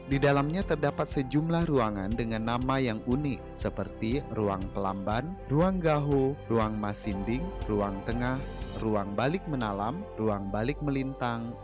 Di dalamnya terdapat sejumlah ruangan dengan nama yang unik seperti ruang pelamban, ruang gaho, ruang masinding, ruang tengah, ruang balik menalam, ruang balik melintang,